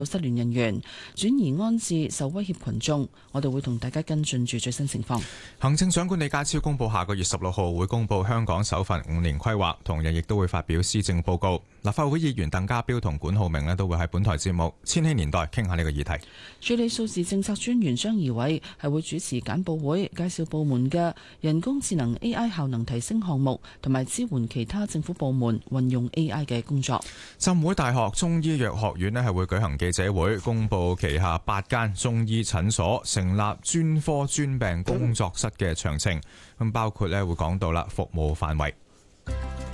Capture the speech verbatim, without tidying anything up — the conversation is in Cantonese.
失聯人員，轉移安置受威脅群眾。我哋會同大家跟進住最新情況。 行政長官李家超公布下個月十六號會公布香港首份五年規劃，同日亦都會發表施政報告。立法會議員鄧家彪同管浩明咧都會喺本台節目《千禧年代》傾下呢個議題。 處理數字政策專員張儀偉係會主持簡報會，介紹部門嘅人工智能 A I 效能提升項目，同埋支援其他政府部門運用 A I 嘅工作。 浸會大學中醫藥學院咧係會舉行記者會，公布旗下八間中醫診所成立專科專病工作室嘅詳情，咁包括咧會講到啦服務範圍。